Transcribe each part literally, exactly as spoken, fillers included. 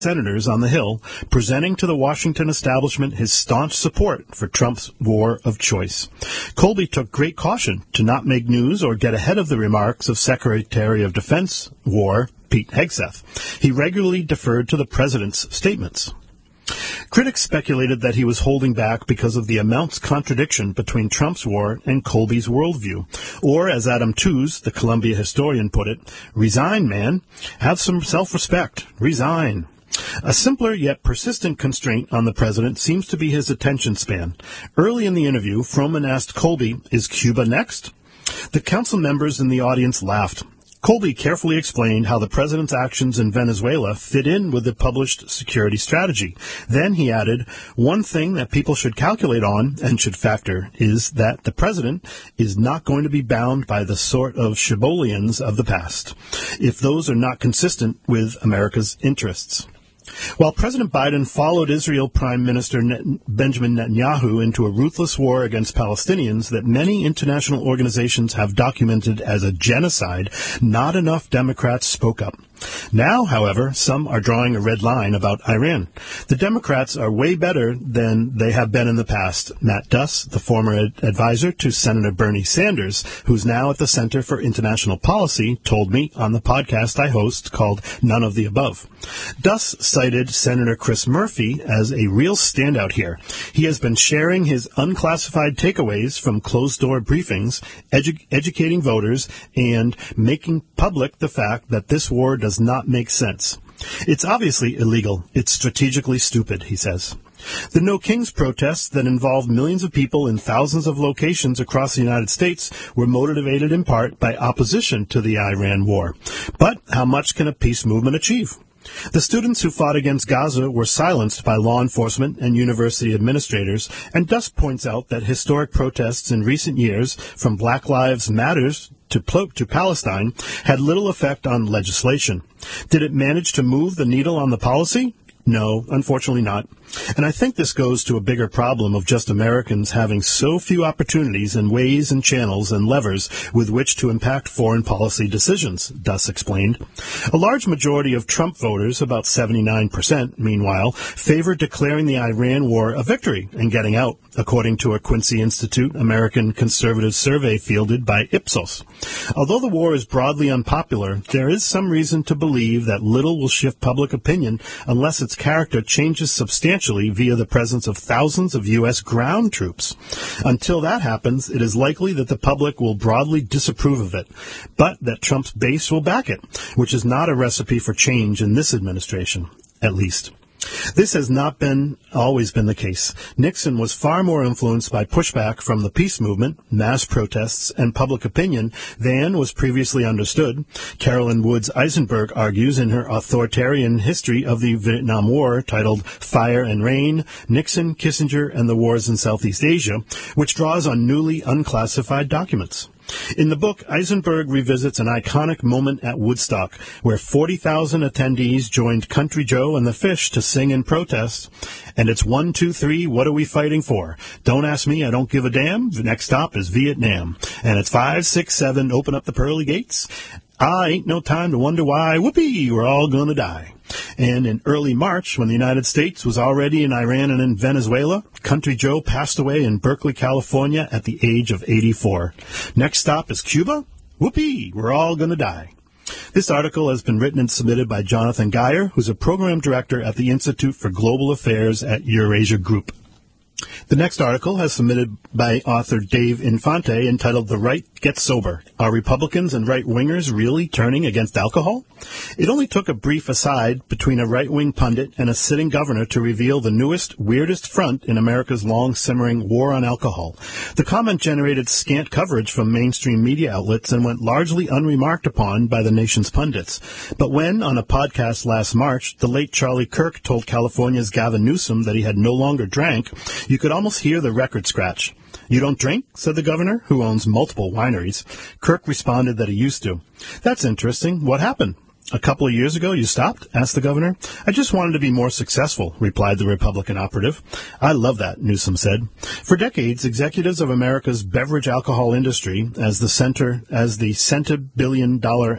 senators on the Hill, presenting to the Washington establishment his staunch support for Trump's war of choice. Colby took great caution to not make news or get ahead of the remarks of Secretary of Defense War Pete Hegseth. He regularly deferred to the president's statements. Critics speculated that he was holding back because of the immense contradiction between Trump's war and Colby's worldview. Or, as Adam Tooze, the Columbia historian, put it, resign, man. Have some self-respect. Resign. A simpler yet persistent constraint on the president seems to be his attention span. Early in the interview, Froman asked Colby, is Cuba next? The council members in the audience laughed. Colby carefully explained how the president's actions in Venezuela fit in with the published security strategy. Then he added, one thing that people should calculate on and should factor is that the president is not going to be bound by the sort of shibboleths of the past, if those are not consistent with America's interests. While President Biden followed Israel Prime Minister Net- Benjamin Netanyahu into a ruthless war against Palestinians that many international organizations have documented as a genocide, not enough Democrats spoke up. Now, however, some are drawing a red line about Iran. The Democrats are way better than they have been in the past. Matt Duss, the former ad- advisor to Senator Bernie Sanders, who's now at the Center for International Policy, told me on the podcast I host called None of the Above. Duss cited Senator Chris Murphy as a real standout here. He has been sharing his unclassified takeaways from closed-door briefings, edu- educating voters, and making public the fact that this war does not make sense. It's obviously illegal. It's strategically stupid, he says. The No Kings protests that involved millions of people in thousands of locations across the United States were motivated in part by opposition to the Iran war. But how much can a peace movement achieve? The students who fought against Gaza were silenced by law enforcement and university administrators, and Duss points out that historic protests in recent years, from Black Lives Matters to, to Palestine, had little effect on legislation. Did it manage to move the needle on the policy? No, unfortunately not. And I think this goes to a bigger problem of just Americans having so few opportunities and ways and channels and levers with which to impact foreign policy decisions, Duss explained. A large majority of Trump voters, about seventy-nine percent, meanwhile, favor declaring the Iran war a victory and getting out, according to a Quincy Institute American Conservative survey fielded by Ipsos. Although the war is broadly unpopular, there is some reason to believe that little will shift public opinion unless its character changes substantially via the presence of thousands of U S ground troops. Until that happens, it is likely that the public will broadly disapprove of it, but that Trump's base will back it, which is not a recipe for change in this administration, at least. This has not been always been the case. Nixon was far more influenced by pushback from the peace movement, mass protests, and public opinion than was previously understood. Carolyn Woods Eisenberg argues in her authoritarian history of the Vietnam War titled Fire and Rain, Nixon, Kissinger, and the Wars in Southeast Asia, which draws on newly unclassified documents. In the book, Eisenberg revisits an iconic moment at Woodstock, where forty thousand attendees joined Country Joe and the Fish to sing in protest. And it's one, two, three, what are we fighting for? Don't ask me, I don't give a damn. The next stop is Vietnam. And it's five, six, seven, open up the pearly gates. Ah, ain't no time to wonder why. Whoopee, we're all gonna die. And in early March, when the United States was already in Iran and in Venezuela, Country Joe passed away in Berkeley, California at the age of eighty-four. Next stop is Cuba? Whoopee, we're all gonna die. This article has been written and submitted by Jonathan Geyer, who's a program director at the Institute for Global Affairs at Eurasia Group. The next article has submitted by author Dave Infante entitled The Right Gets Sober. Are Republicans and right-wingers really turning against alcohol? It only took a brief aside between a right-wing pundit and a sitting governor to reveal the newest, weirdest front in America's long-simmering war on alcohol. The comment generated scant coverage from mainstream media outlets and went largely unremarked upon by the nation's pundits. But when, on a podcast last March, the late Charlie Kirk told California's Gavin Newsom that he had no longer drank, you could almost hear the record scratch. You don't drink? Said the governor, who owns multiple wineries. Kirk responded that he used to. That's interesting. What happened? A couple of years ago, you stopped? Asked the governor. I just wanted to be more successful, replied the Republican operative. I love that, Newsom said. For decades, executives of America's beverage alcohol industry, as the center, as the center billion dollar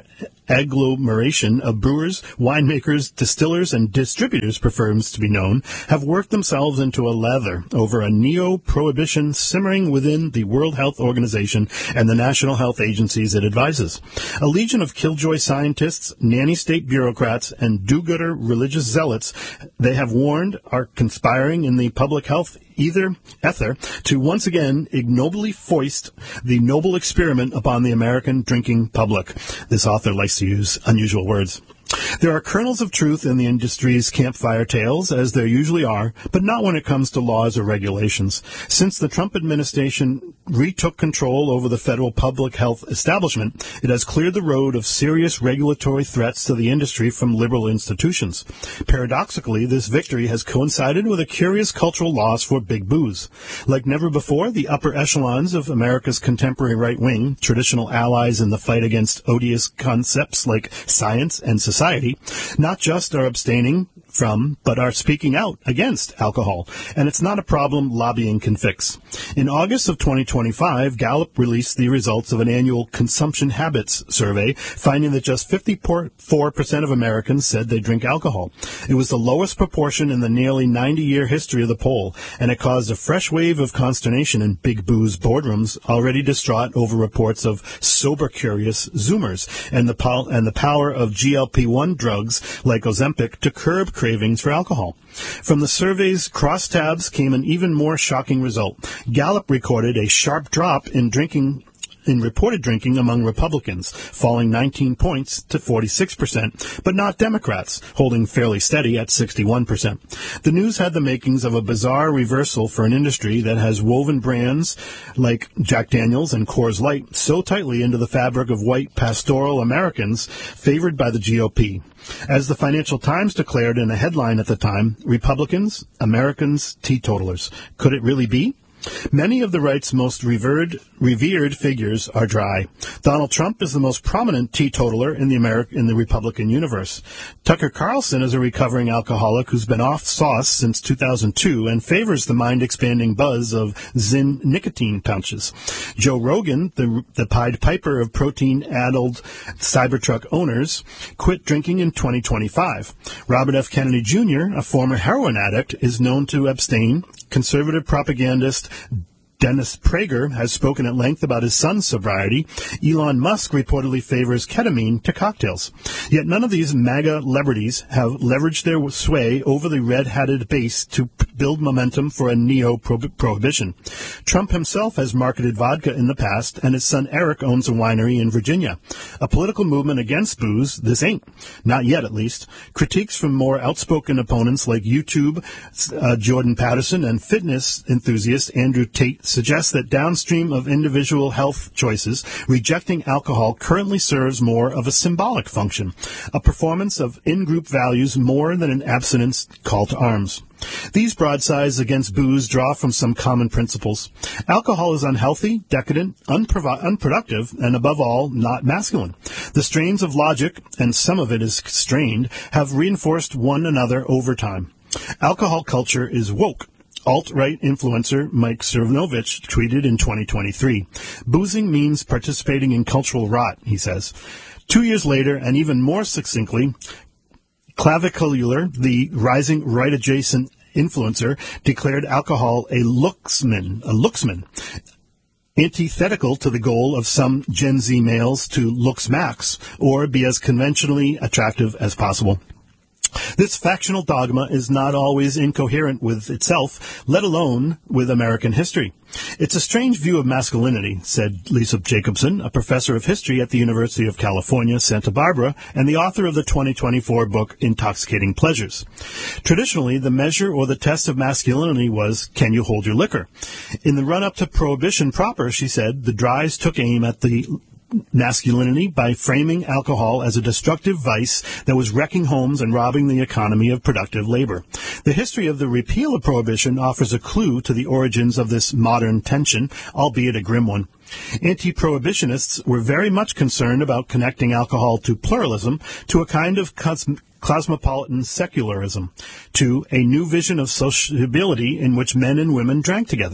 agglomeration of brewers, winemakers, distillers, and distributors, prefers to be known, have worked themselves into a lather over a neo-prohibition simmering within the World Health Organization and the national health agencies it advises. A legion of killjoy scientists, nanny state bureaucrats, and do-gooder religious zealots they have warned are conspiring in the public health either ether to once again ignobly foist the noble experiment upon the American drinking public. This author likes to use unusual words. There are kernels of truth in the industry's campfire tales, as there usually are, but not when it comes to laws or regulations. Since the Trump administration retook control over the federal public health establishment, it has cleared the road of serious regulatory threats to the industry from liberal institutions. Paradoxically, this victory has coincided with a curious cultural loss for big booze. Like never before, the upper echelons of America's contemporary right wing, traditional allies in the fight against odious concepts like science and society, not just are abstaining from, but are speaking out against alcohol. And it's not a problem lobbying can fix. In August of twenty twenty-five, Gallup released the results of an annual consumption habits survey, finding that just fifty-four percent of Americans said they drink alcohol. It was the lowest proportion in the nearly ninety-year history of the poll, and it caused a fresh wave of consternation in big booze boardrooms, already distraught over reports of sober-curious Zoomers and the, pol- and the power of G L P one drugs like Ozempic to curb cravings for alcohol. From the survey's crosstabs came an even more shocking result. Gallup recorded a sharp drop in drinking in reported drinking among Republicans, falling nineteen points to forty-six percent, but not Democrats, holding fairly steady at sixty-one percent. The news had the makings of a bizarre reversal for an industry that has woven brands like Jack Daniels and Coors Light so tightly into the fabric of white pastoral Americans favored by the G O P. As the Financial Times declared in a headline at the time, Republicans, Americans, teetotalers. Could it really be? Many of the right's most revered, revered figures are dry. Donald Trump is the most prominent teetotaler in the Ameri- in the Republican universe. Tucker Carlson is a recovering alcoholic who's been off sauce since two thousand two and favors the mind-expanding buzz of Zyn nicotine pouches. Joe Rogan, the, the Pied Piper of protein-addled Cybertruck owners, quit drinking in twenty twenty-five. Robert F. Kennedy Junior, a former heroin addict, is known to abstain. Conservative propagandist Dennis Prager has spoken at length about his son's sobriety. Elon Musk reportedly favors ketamine to cocktails. Yet none of these MAGA celebrities have leveraged their sway over the red-hatted base to build momentum for a neo-prohibition. Trump himself has marketed vodka in the past, and his son Eric owns a winery in Virginia. A political movement against booze, this ain't. Not yet, at least. Critiques from more outspoken opponents like YouTube, uh, Jordan Patterson, and fitness enthusiast Andrew Tate suggests that downstream of individual health choices, rejecting alcohol currently serves more of a symbolic function, a performance of in-group values more than an abstinence call to arms. These broadsides against booze draw from some common principles. Alcohol is unhealthy, decadent, unprovi- unproductive, and above all, not masculine. The strains of logic, and some of it is strained, have reinforced one another over time. Alcohol culture is woke. Alt-right influencer Mike Cernovich tweeted in twenty twenty-three, "Boozing means participating in cultural rot," he says. Two years later, and even more succinctly, Clavicular, the rising right-adjacent influencer, declared alcohol a looksman, a looksman, antithetical to the goal of some Gen Z males to looks max, or be as conventionally attractive as possible. This factional dogma is not always incoherent with itself, let alone with American history. It's a strange view of masculinity, said Lisa Jacobson, a professor of history at the University of California, Santa Barbara, and the author of the twenty twenty-four book Intoxicating Pleasures. Traditionally, the measure or the test of masculinity was, can you hold your liquor? In the run-up to Prohibition proper, she said, the Dries took aim at the masculinity by framing alcohol as a destructive vice that was wrecking homes and robbing the economy of productive labor. The history of the repeal of Prohibition offers a clue to the origins of this modern tension, albeit a grim one. Anti-prohibitionists were very much concerned about connecting alcohol to pluralism, to a kind of cosm- cosmopolitan secularism, to a new vision of sociability in which men and women drank together.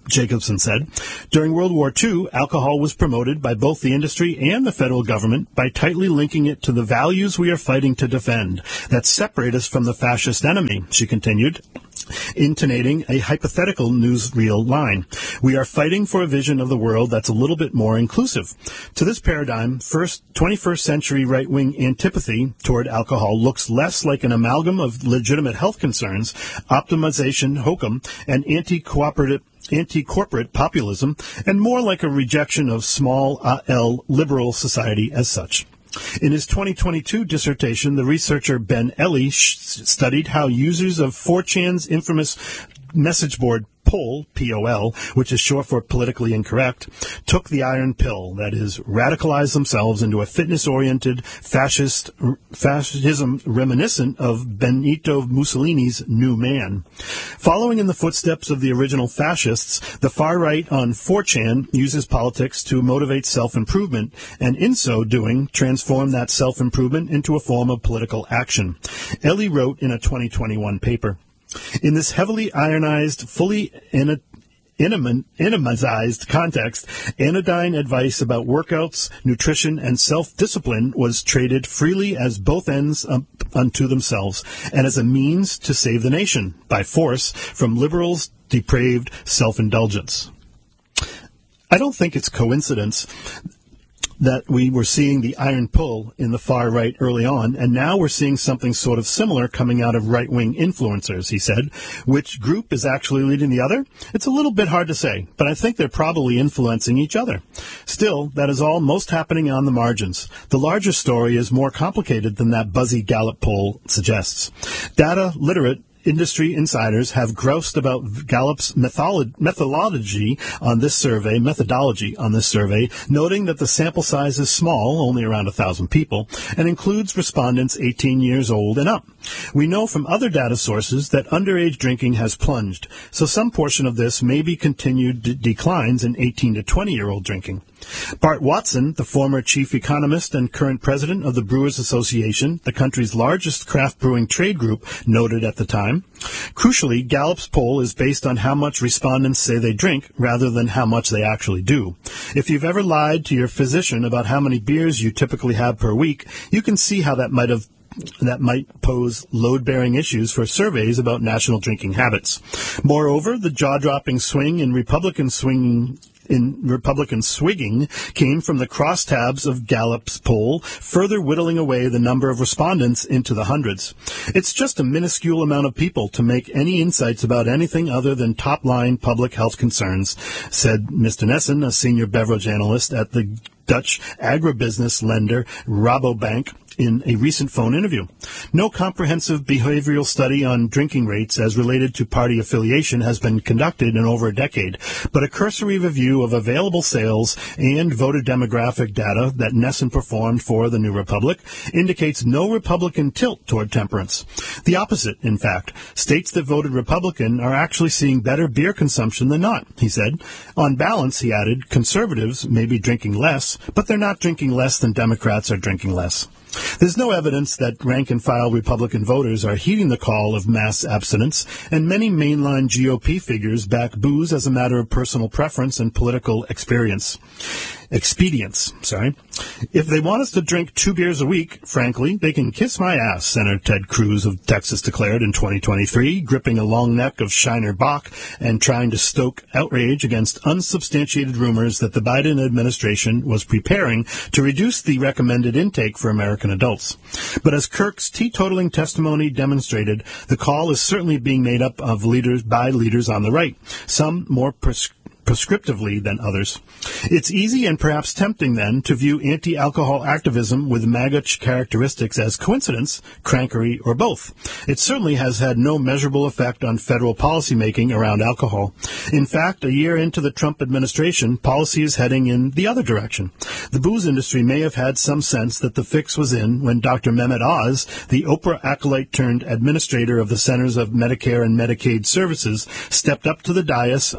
Jacobson said. During World War Two, alcohol was promoted by both the industry and the federal government by tightly linking it to the values we are fighting to defend that separate us from the fascist enemy, she continued, intonating a hypothetical newsreel line. We are fighting for a vision of the world that's a little bit more inclusive. To this paradigm, first twenty-first century right-wing antipathy toward alcohol looks less like an amalgam of legitimate health concerns, optimization hokum, and anti-cooperative anti-corporate populism, and more like a rejection of small L liberal society as such. In his twenty twenty-two dissertation, the researcher Ben Ely sh- studied how users of four chan's infamous message board P O L, P O L, which is short for politically incorrect, took the iron pill, that is, radicalized themselves into a fitness-oriented fascist fascism reminiscent of Benito Mussolini's New Man. Following in the footsteps of the original fascists, the far right on four chan uses politics to motivate self-improvement, and in so doing, transform that self-improvement into a form of political action. Ely wrote in a twenty twenty-one paper. In this heavily ironized, fully in Enigmatized context, anodyne advice about workouts, nutrition, and self-discipline was traded freely as both ends unto themselves, and as a means to save the nation, by force, from liberals' depraved self-indulgence. I don't think it's coincidence that we were seeing the iron pull in the far right early on, and now we're seeing something sort of similar coming out of right-wing influencers, he said. Which group is actually leading the other? It's a little bit hard to say, but I think they're probably influencing each other. Still, that is all most happening on the margins. The larger story is more complicated than that buzzy Gallup poll suggests. Data-literate industry insiders have groused about Gallup's method- methodology on this survey, methodology on this survey, noting that the sample size is small, only around a thousand people, and includes respondents eighteen years old and up. We know from other data sources that underage drinking has plunged, so some portion of this may be continued d- declines in eighteen to twenty-year-old drinking. Bart Watson, the former chief economist and current president of the Brewers Association, the country's largest craft brewing trade group, noted at the time. Crucially, Gallup's poll is based on how much respondents say they drink rather than how much they actually do. If you've ever lied to your physician about how many beers you typically have per week, you can see how that might have that might pose load-bearing issues for surveys about national drinking habits. Moreover, the jaw-dropping swing in Republican swinging in Republican swigging came from the crosstabs of Gallup's poll, further whittling away the number of respondents into the hundreds. It's just a minuscule amount of people to make any insights about anything other than top-line public health concerns, said Mister Nessen, a senior beverage analyst at the Dutch agribusiness lender Rabobank, in a recent phone interview. No comprehensive behavioral study on drinking rates as related to party affiliation has been conducted in over a decade, but a cursory review of available sales and voter demographic data that Nessen performed for the New Republic indicates no Republican tilt toward temperance. The opposite, in fact. States that voted Republican are actually seeing better beer consumption than not, he said. On balance, he added, conservatives may be drinking less, but they're not drinking less than Democrats are drinking less. There's no evidence that rank-and-file Republican voters are heeding the call of mass abstinence, and many mainline G O P figures back booze as a matter of personal preference and political experience. Expedience, sorry. If they want us to drink two beers a week, frankly, they can kiss my ass, Senator Ted Cruz of Texas declared in twenty twenty-three, gripping a long neck of Shiner Bock and trying to stoke outrage against unsubstantiated rumors that the Biden administration was preparing to reduce the recommended intake for American adults. But as Kirk's teetotaling testimony demonstrated, the call is certainly being made up of leaders by leaders on the right, some more prescriptive. prescriptively than others. It's easy and perhaps tempting, then, to view anti-alcohol activism with MAGA characteristics as coincidence, crankery, or both. It certainly has had no measurable effect on federal policymaking around alcohol. In fact, a year into the Trump administration, policy is heading in the other direction. The booze industry may have had some sense that the fix was in when Doctor Mehmet Oz, the Oprah acolyte turned administrator of the Centers of Medicare and Medicaid Services, stepped up to the dais on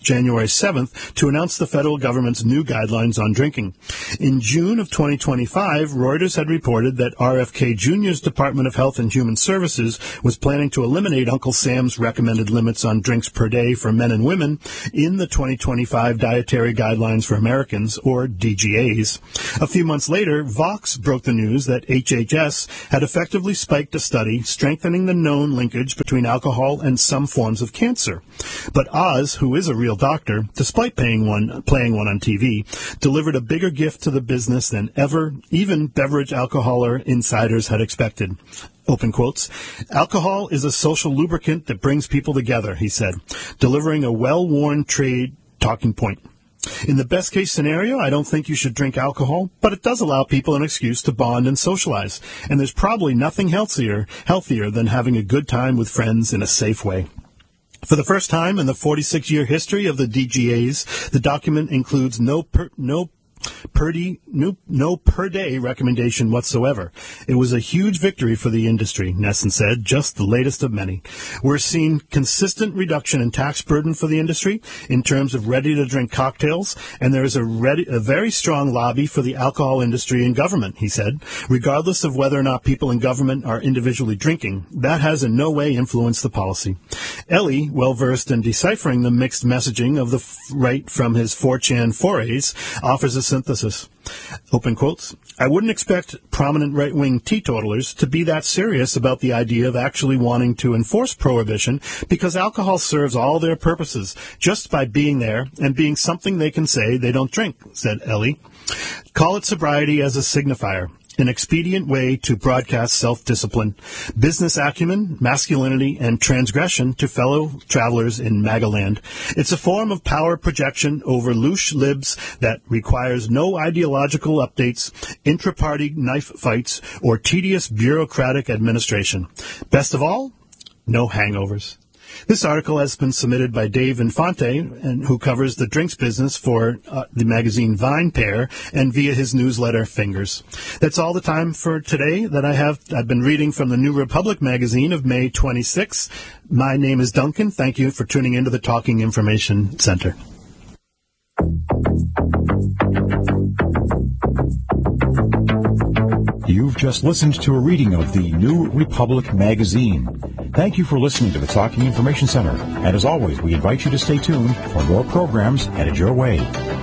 January seventh, to announce the federal government's new guidelines on drinking. In June of twenty twenty-five, Reuters had reported that R F K Junior's Department of Health and Human Services was planning to eliminate Uncle Sam's recommended limits on drinks per day for men and women in the twenty twenty-five Dietary Guidelines for Americans, or D G As. A few months later, Vox broke the news that H H S had effectively spiked a study strengthening the known linkage between alcohol and some forms of cancer. But Oz, who is a real doctor, despite paying one, playing one on T V, delivered a bigger gift to the business than ever, even beverage alcoholer insiders had expected. Open quotes. Alcohol is a social lubricant that brings people together, he said, delivering a well-worn trade talking point. In the best-case scenario, I don't think you should drink alcohol, but it does allow people an excuse to bond and socialize, and there's probably nothing healthier, healthier than having a good time with friends in a safe way. For the first time in the forty-six-year history of the D G As, the document includes no per, no per day, no, no per day recommendation whatsoever. It was a huge victory for the industry, Nesson said, just the latest of many. We're seeing consistent reduction in tax burden for the industry in terms of ready-to-drink cocktails, and there is a, ready, a very strong lobby for the alcohol industry and government, he said. Regardless of whether or not people in government are individually drinking, that has in no way influenced the policy. Ellie, well-versed in deciphering the mixed messaging of the f- right from his four chan forays, offers a synthesis. Open quotes. I wouldn't expect prominent right-wing teetotalers to be that serious about the idea of actually wanting to enforce prohibition because alcohol serves all their purposes just by being there and being something they can say they don't drink, said Ellie. Call it sobriety as a signifier. An expedient way to broadcast self-discipline, business acumen, masculinity, and transgression to fellow travelers in MAGA-land. It's a form of power projection over louche libs that requires no ideological updates, intra-party knife fights, or tedious bureaucratic administration. Best of all, no hangovers. This article has been submitted by Dave Infante, and who covers the drinks business for uh, the magazine VinePair, and via his newsletter Fingers. That's all the time for today that I have. I've been reading from the New Republic magazine of May twenty-sixth. My name is Duncan. Thank you for tuning into the Talking Information Center. You've just listened to a reading of the New Republic magazine. Thank you for listening to the Talking Information Center. And as always, we invite you to stay tuned for more programs headed your way.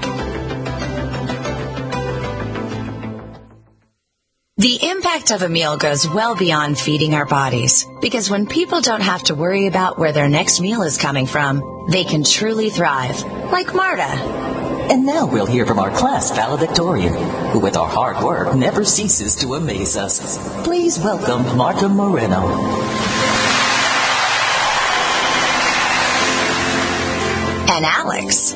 The impact of a meal goes well beyond feeding our bodies, because when people don't have to worry about where their next meal is coming from, they can truly thrive, like Marta. And now we'll hear from our class valedictorian, who with our hard work never ceases to amaze us. Please welcome Marta Moreno. And Alex.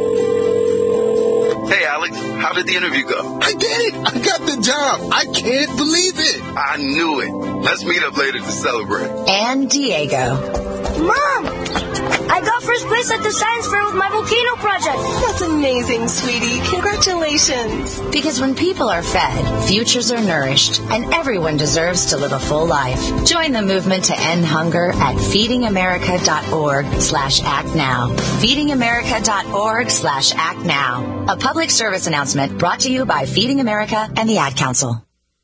Hey, Alex, how did the interview go? I did it! I got the job! I can't believe it! I knew it. Let's meet up later to celebrate. And Diego. Mom! I got first place at the science fair with my volcano project. That's amazing, sweetie. Congratulations. Because when people are fed, futures are nourished, and everyone deserves to live a full life. Join the movement to end hunger at feedingamerica.org slash act now. feedingamerica.org slash act now. A public service announcement brought to you by Feeding America and the Ad Council.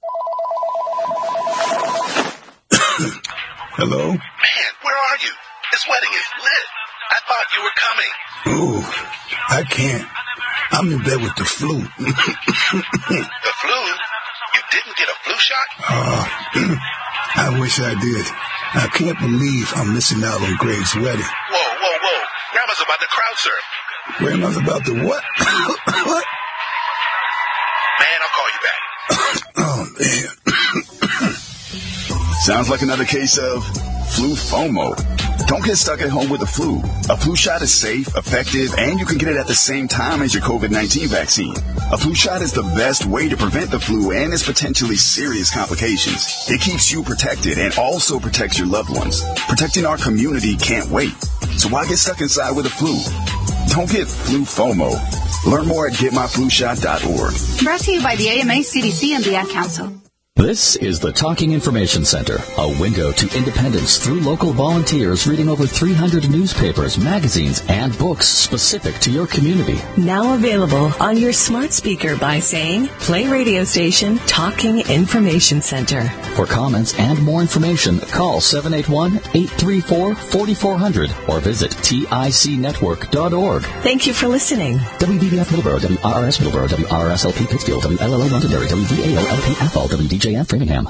Hello? Man, where are you? This wedding is lit. I thought you were coming. Ooh, I can't. I'm in bed with the flu. The flu? You didn't get a flu shot? Uh, I wish I did. I can't believe I'm missing out on Greg's wedding. Whoa, whoa, whoa. Grandma's about to crowd surf. Grandma's about to what? What? Man, I'll call you back. Oh, man. Sounds like another case of flu FOMO. Don't get stuck at home with the flu. A flu shot is safe, effective, and you can get it at the same time as your covid nineteen vaccine. A flu shot is the best way to prevent the flu and its potentially serious complications. It keeps you protected and also protects your loved ones. Protecting our community can't wait. So why get stuck inside with the flu? Don't get flu FOMO. Learn more at get my flu shot dot org. Brought to you by the A M A, C D C, and the Ad Council. This is the Talking Information Center, a window to independence through local volunteers reading over three hundred newspapers, magazines, and books specific to your community. Now available on your smart speaker by saying, play radio station Talking Information Center. For comments and more information, call seven eight one, eight three four, four four zero zero or visit tic network dot org. Thank you for listening. W B B F Middleborough, W R R S Middleborough, W R R S L P Pittsfield, W L L O Londonderry, W V A O L P Athol, W D J F Framingham.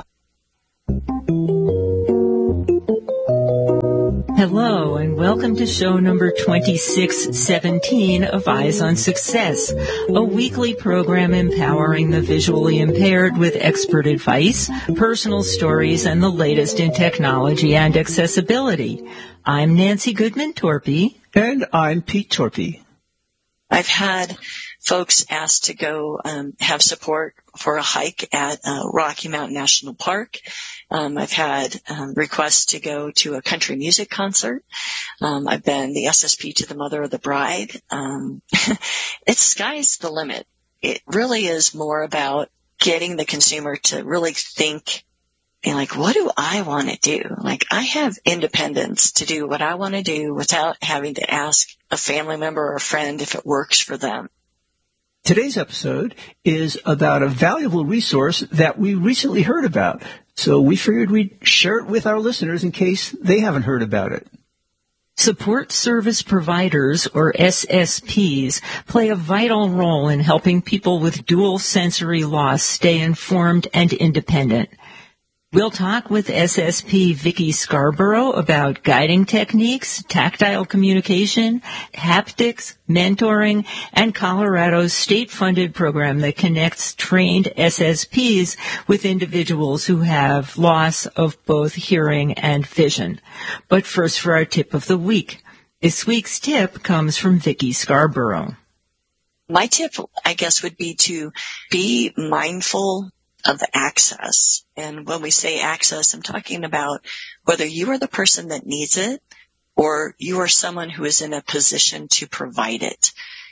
Hello, and welcome to show number twenty-six seventeen of Eyes on Success, a weekly program empowering the visually impaired with expert advice, personal stories, and the latest in technology and accessibility. I'm Nancy Goodman-Torpy. And I'm Pete Torpy. I've had folks asked to go um, have support for a hike at uh, Rocky Mountain National Park. Um, I've had um, requests to go to a country music concert. Um, I've been the S S P to the mother of the bride. Um, it's sky's the limit. It really is more about getting the consumer to really think, you know, like, what do I want to do? Like, I have independence to do what I want to do without having to ask a family member or a friend if it works for them. Today's episode is about a valuable resource that we recently heard about. So we figured we'd share it with our listeners in case they haven't heard about it. Support service providers, or S S Ps, play a vital role in helping people with dual sensory loss stay informed and independent. We'll talk with S S P Vicki Scarborough about guiding techniques, tactile communication, haptics, mentoring, and Colorado's state-funded program that connects trained S S Ps with individuals who have loss of both hearing and vision. But first, for our tip of the week. This week's tip comes from Vicki Scarborough. My tip, I guess, would be to be mindful of access. And when we say access, I'm talking about whether you are the person that needs it or you are someone who is in a position to provide it.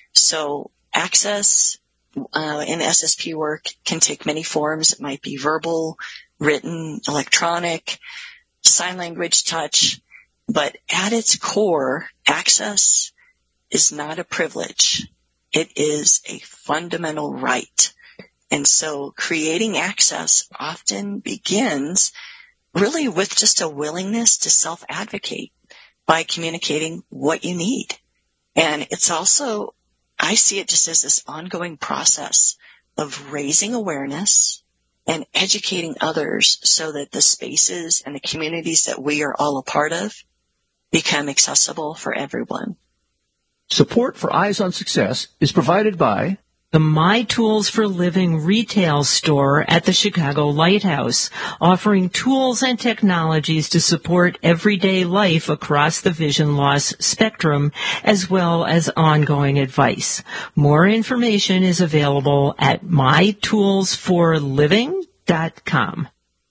So access uh, in S S P work can take many forms. It might be verbal, written, electronic, sign language, touch. But at its core, access is not a privilege. It is a fundamental right. And so creating access often begins really with just a willingness to self-advocate by communicating what you need. And it's also, I see it just as this ongoing process of raising awareness and educating others so that the spaces and the communities that we are all a part of become accessible for everyone. Support for Eyes on Success is provided by the My Tools for Living retail store at the Chicago Lighthouse, offering tools and technologies to support everyday life across the vision loss spectrum, as well as ongoing advice. More information is available at my tools for living dot com.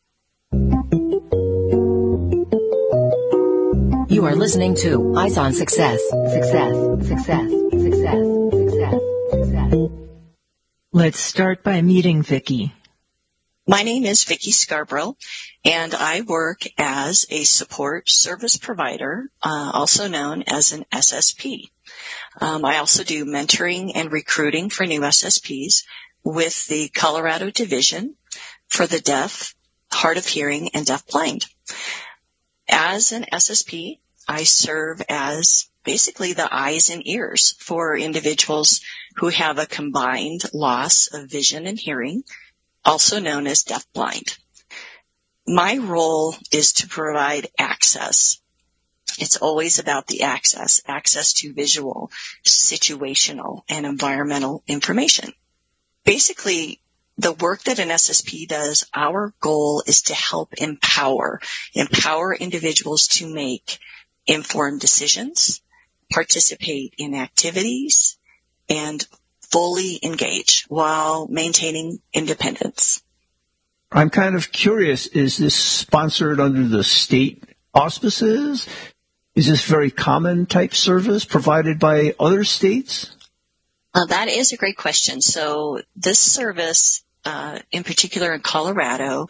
You are listening to Eyes on Success. Success, success, success, success, success. Let's start by meeting Vicki. My name is Vicki Scarborough, and I work as a support service provider, uh, also known as an S S P. Um, I also do mentoring and recruiting for new S S Ps with the Colorado Division for the deaf, hard of hearing, and deafblind. As an S S P, I serve as basically the eyes and ears for individuals who have a combined loss of vision and hearing, also known as deafblind. My role is to provide access. It's always about the access, access to visual, situational, and environmental information. Basically, the work that an S S P does, our goal is to help empower, empower individuals to make informed decisions, participate in activities, and fully engage while maintaining independence. I'm kind of curious, is this sponsored under the state auspices? Is this very common type service provided by other states? Uh, that is a great question. So this service uh, in particular in Colorado,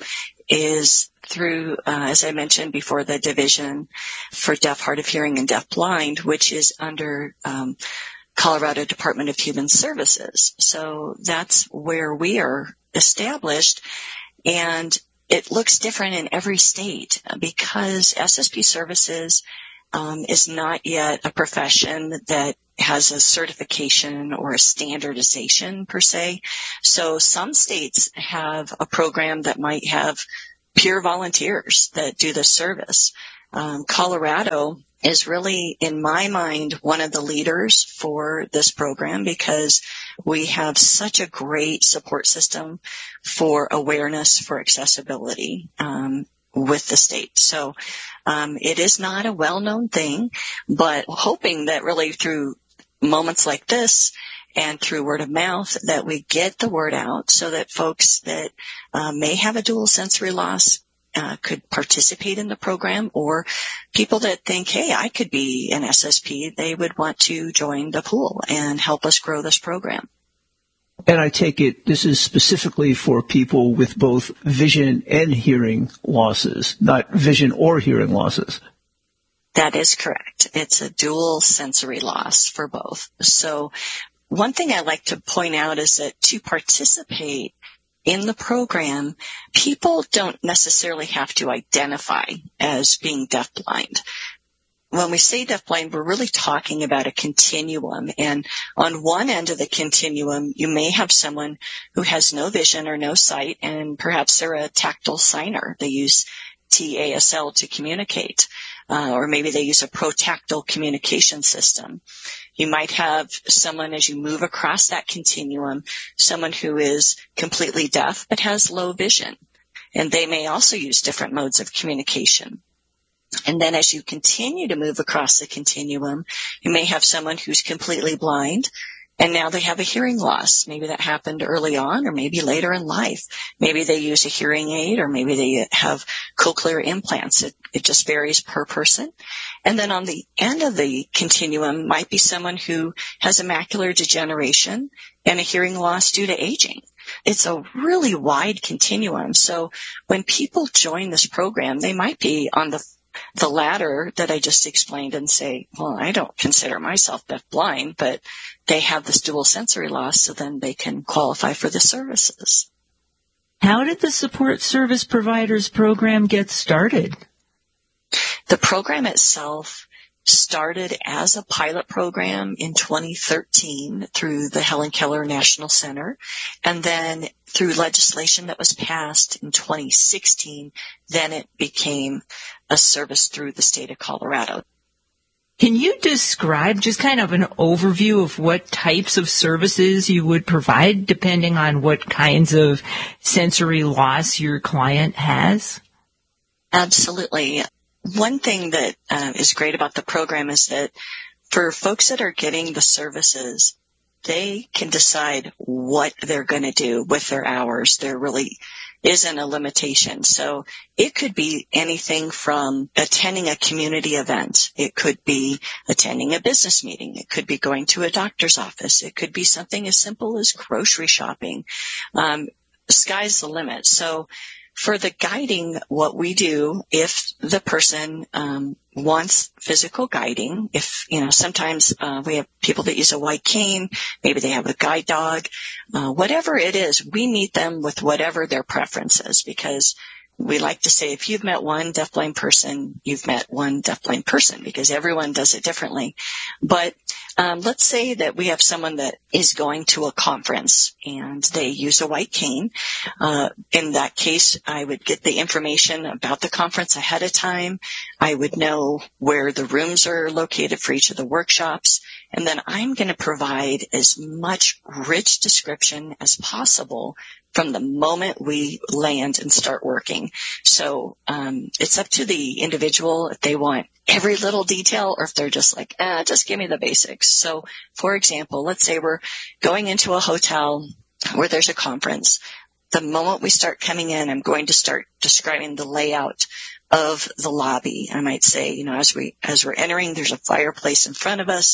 is through, uh, as I mentioned before, the Division for Deaf, Hard of Hearing, and Deaf Blind, which is under um, Colorado Department of Human Services. So that's where we are established, and it looks different in every state because S S P services um, is not yet a profession that has a certification or a standardization per se. So some states have a program that might have peer volunteers that do the service. Um, Colorado is really, in my mind, one of the leaders for this program because we have such a great support system for awareness for accessibility um, with the state. So um, it is not a well-known thing, but hoping that really through moments like this and through word of mouth that we get the word out so that folks that uh, may have a dual sensory loss uh, could participate in the program, or people that think, hey, I could be an S S P, they would want to join the pool and help us grow this program. And I take it this is specifically for people with both vision and hearing losses, not vision or hearing losses. That is correct. It's a dual sensory loss for both. So one thing I like to point out is that to participate in the program, people don't necessarily have to identify as being deafblind. When we say deafblind, we're really talking about a continuum. And on one end of the continuum, you may have someone who has no vision or no sight, and perhaps they're a tactile signer. They use T A S L to communicate. Uh, or maybe they use a protactile communication system. You might have someone, as you move across that continuum, someone who is completely deaf but has low vision. And they may also use different modes of communication. And then as you continue to move across the continuum, you may have someone who's completely blind, and now they have a hearing loss. Maybe that happened early on or maybe later in life. Maybe they use a hearing aid or maybe they have cochlear implants. It, it just varies per person. And then on the end of the continuum might be someone who has a macular degeneration and a hearing loss due to aging. It's a really wide continuum. So when people join this program, they might be on the the latter that I just explained and say, well, I don't consider myself deafblind, but they have this dual sensory loss, so then they can qualify for the services. How did the Support Service Providers program get started? The program itself started as a pilot program in twenty thirteen through the Helen Keller National Center, and then through legislation that was passed in twenty sixteen, then it became a service through the state of Colorado. Can you describe just kind of an overview of what types of services you would provide depending on what kinds of sensory loss your client has? Absolutely. One thing that uh, is great about the program is that for folks that are getting the services, they can decide what they're going to do with their hours. There really isn't a limitation. So it could be anything from attending a community event. It could be attending a business meeting. It could be going to a doctor's office. It could be something as simple as grocery shopping. Um, the sky's the limit. So for the guiding, what we do, if the person um, wants physical guiding, if, you know, sometimes uh, we have people that use a white cane, maybe they have a guide dog, uh, whatever it is, we meet them with whatever their preference is, because we like to say if you've met one deafblind person, you've met one deafblind person, because everyone does it differently. But um, let's say that we have someone that is going to a conference and they use a white cane. Uh, in that case, I would get the information about the conference ahead of time. I would know where the rooms are located for each of the workshops. And then I'm going to provide as much rich description as possible from the moment we land and start working. So um, it's up to the individual if they want every little detail or if they're just like, eh, just give me the basics. So, for example, let's say we're going into a hotel where there's a conference. The moment we start coming in, I'm going to start describing the layout of the lobby. I might say, you know, as we, as we're entering, there's a fireplace in front of us.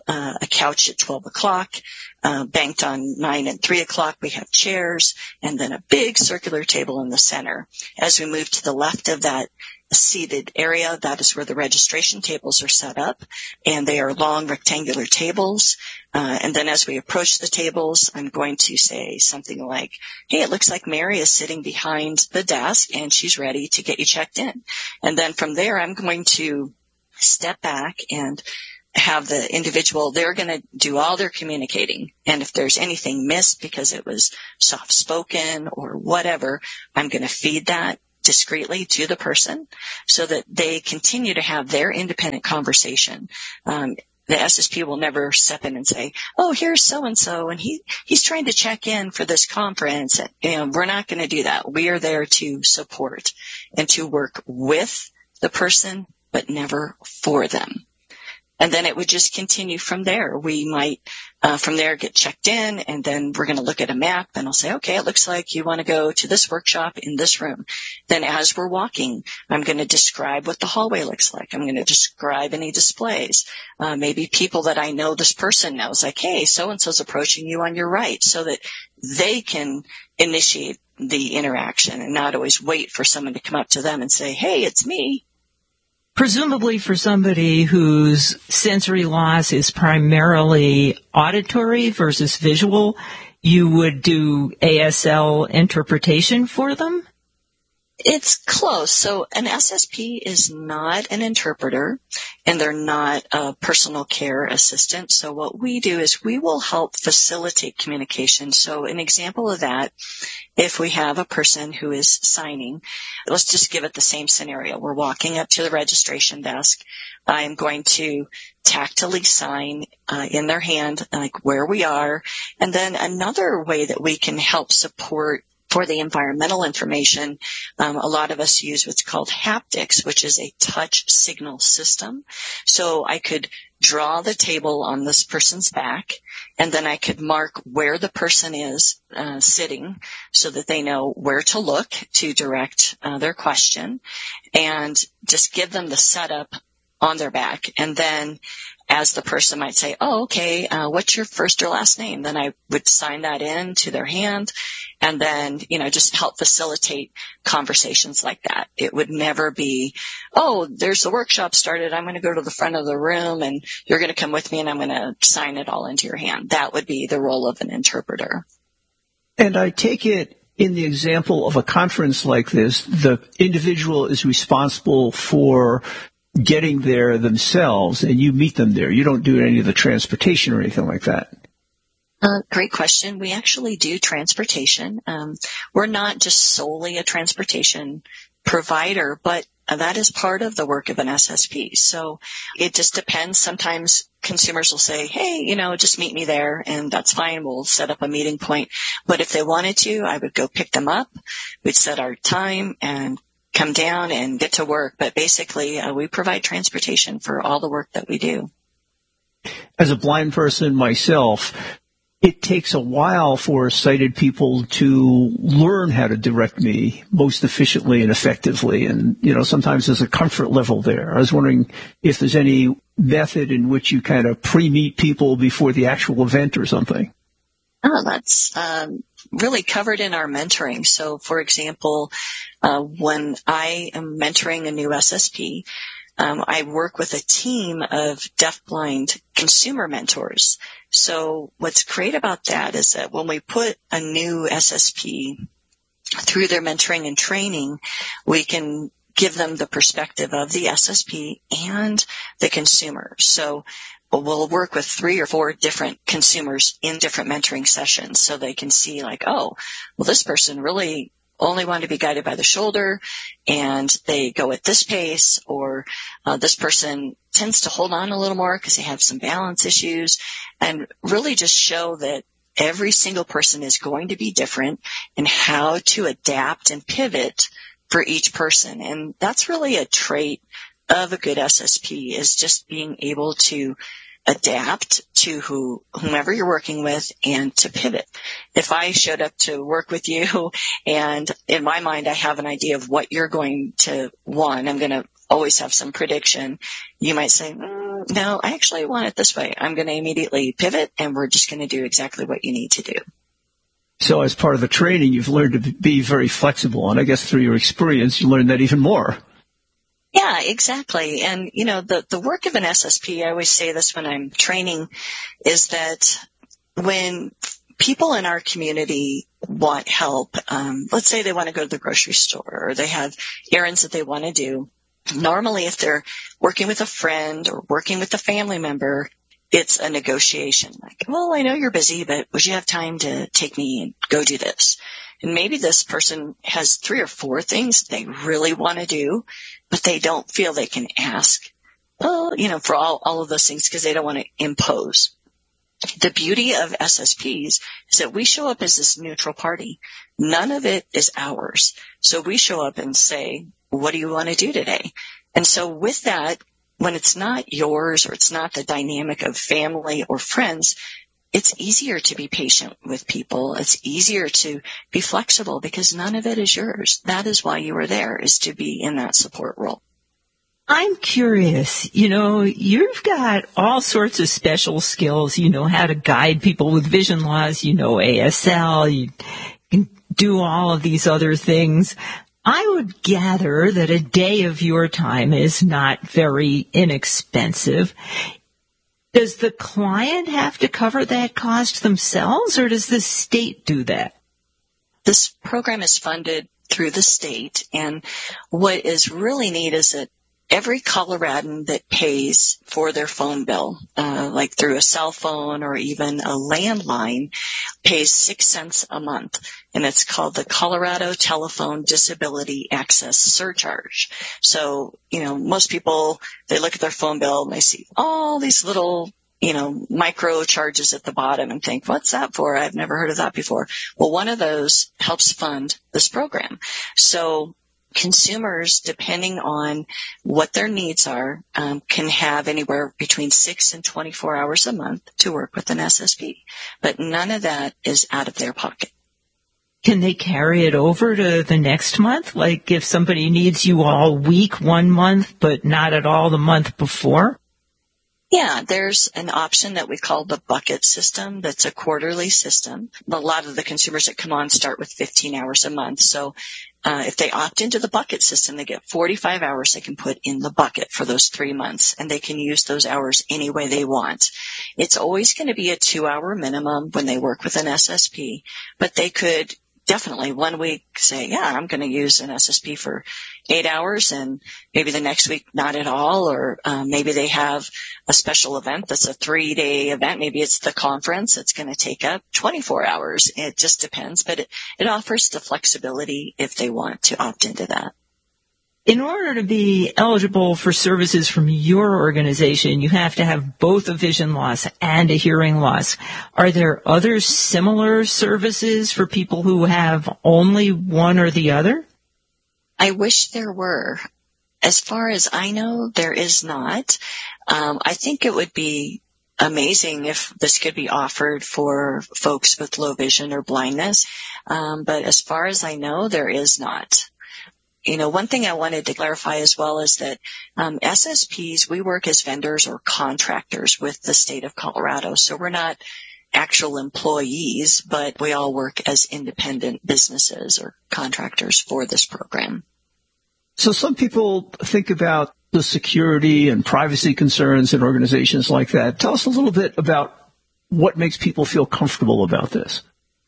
uh, a couch at twelve o'clock, uh, banked on nine and three o'clock. We have chairs and then a big circular table in the center. As we move to the left of that seated area, that is where the registration tables are set up, and they are long rectangular tables. Uh, and then as we approach the tables, I'm going to say something like, hey, it looks like Mary is sitting behind the desk and she's ready to get you checked in. And then from there, I'm going to step back and have the individual, they're going to do all their communicating. And if there's anything missed because it was soft-spoken or whatever, I'm going to feed that discreetly to the person so that they continue to have their independent conversation. Um, the S S P will never step in and say, oh, here's so-and-so, and he, he's trying to check in for this conference. And we're not going to do that. We are there to support and to work with the person, but never for them. And then it would just continue from there. We might, uh, from there get checked in, and then we're going to look at a map and I'll say, okay, it looks like you want to go to this workshop in this room. Then as we're walking, I'm going to describe what the hallway looks like. I'm going to describe any displays. Uh, maybe people that I know this person knows, like, hey, so-and-so's approaching you on your right, so that they can initiate the interaction and not always wait for someone to come up to them and say, hey, it's me. Presumably for somebody whose sensory loss is primarily auditory versus visual, you would do A S L interpretation for them? It's close. So an S S P is not an interpreter, and they're not a personal care assistant. So what we do is we will help facilitate communication. So an example of that, if we have a person who is signing, let's just give it the same scenario. We're walking up to the registration desk. I'm going to tactily sign uh, in their hand, like where we are. And then another way that we can help support for the environmental information, um, a lot of us use what's called haptics, which is a touch signal system. So I could draw the table on this person's back, and then I could mark where the person is uh, sitting so that they know where to look to direct uh, their question, and just give them the setup on their back. And then as the person might say, oh, okay, uh, what's your first or last name? Then I would sign that in to their hand, and then, you know, just help facilitate conversations like that. It would never be, oh, there's the workshop started. I'm going to go to the front of the room and you're going to come with me and I'm going to sign it all into your hand. That would be the role of an interpreter. And I take it in the example of a conference like this, the individual is responsible for getting there themselves and you meet them there. You don't do any of the transportation or anything like that. Uh, great question. We actually do transportation. Um, we're not just solely a transportation provider, but that is part of the work of an S S P. So it just depends. Sometimes consumers will say, hey, you know, just meet me there, and that's fine. We'll set up a meeting point. But if they wanted to, I would go pick them up. We'd set our time and come down and get to work. But basically, uh, we provide transportation for all the work that we do. As a blind person myself, it takes a while for sighted people to learn how to direct me most efficiently and effectively. And, you know, sometimes there's a comfort level there. I was wondering if there's any method in which you kind of pre-meet people before the actual event or something. Oh, that's um, really covered in our mentoring. So, for example, uh, when I am mentoring a new S S P, Um, I work with a team of deafblind consumer mentors. So what's great about that is that when we put a new S S P through their mentoring and training, we can give them the perspective of the S S P and the consumer. So we'll work with three or four different consumers in different mentoring sessions so they can see like, oh, well, this person really only want to be guided by the shoulder and they go at this pace, or uh, this person tends to hold on a little more because they have some balance issues, and really just show that every single person is going to be different and how to adapt and pivot for each person. And that's really a trait of a good S S P, is just being able to adapt to who, whomever you're working with and to pivot. If I showed up to work with you and in my mind I have an idea of what you're going to want, I'm going to always have some prediction. You might say, mm, oh, no, I actually want it this way. I'm going to immediately pivot, and we're just going to do exactly what you need to do. So as part of the training, you've learned to be very flexible, and I guess through your experience, you learned that even more. Yeah, exactly. And, you know, the, the work of an S S P, I always say this when I'm training, is that when people in our community want help, um, let's say they want to go to the grocery store or they have errands that they want to do, normally if they're working with a friend or working with a family member, it's a negotiation. Like, well, I know you're busy, but would you have time to take me and go do this? And maybe this person has three or four things they really want to do, but they don't feel they can ask, well, you know, for all, all of those things because they don't want to impose. The beauty of S S Ps is that we show up as this neutral party. None of it is ours. So we show up and say, what do you want to do today? And so with that, when it's not yours or it's not the dynamic of family or friends, it's easier to be patient with people. It's easier to be flexible because none of it is yours. That is why you are there, is to be in that support role. I'm curious, you know, you've got all sorts of special skills. You know how to guide people with vision loss. You know A S L. You can do all of these other things. I would gather that a day of your time is not very inexpensive. Does the client have to cover that cost themselves, or does the state do that? This program is funded through the state, and what is really neat is that every Coloradan that pays for their phone bill, uh, like through a cell phone or even a landline, pays six cents a month. And it's called the Colorado Telephone Disability Access Surcharge. So, you know, most people, they look at their phone bill and they see all these little, you know, micro charges at the bottom and think, what's that for? I've never heard of that before. Well, one of those helps fund this program. So consumers, depending on what their needs are, um, can have anywhere between six and twenty-four hours a month to work with an S S P. But none of that is out of their pocket. Can they carry it over to the next month? Like if somebody needs you all week one month, but not at all the month before? Yeah, there's an option that we call the bucket system. That's a quarterly system. A lot of the consumers that come on start with fifteen hours a month. So uh, if they opt into the bucket system, they get forty-five hours they can put in the bucket for those three months, and they can use those hours any way they want. It's always going to be a two-hour minimum when they work with an S S P, but they could definitely one week say, yeah, I'm going to use an S S P for eight hours and maybe the next week not at all, or um, maybe they have a special event that's a three-day event. Maybe it's the conference that's going to take up twenty-four hours. It just depends, but it, it offers the flexibility if they want to opt into that. In order to be eligible for services from your organization, you have to have both a vision loss and a hearing loss. Are there other similar services for people who have only one or the other? I wish there were. As far as I know, there is not. Um, I think it would be amazing if this could be offered for folks with low vision or blindness. Um, but as far as I know, there is not. You know, one thing I wanted to clarify as well is that um, S S Ps, we work as vendors or contractors with the state of Colorado. So we're not actual employees, but we all work as independent businesses or contractors for this program. So some people think about the security and privacy concerns in organizations like that. Tell us a little bit about what makes people feel comfortable about this.